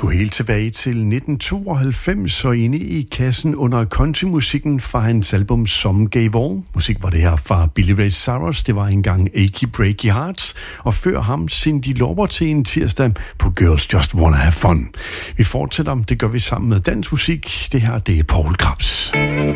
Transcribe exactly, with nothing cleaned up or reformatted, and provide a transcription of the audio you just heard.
skulle helt tilbage til nitten tooghalvfems og inde i kassen under countrymusikken fra hans album Some Gave All. Musik var det her fra Billy Ray Cyrus, det var engang Achy Breaky Hearts, og før ham Cyndi Lauper til en tirsdag på Girls Just Wanna Have Fun. Vi fortsætter, det gør vi sammen med dansk musik. Det her, det er Poul Krebs.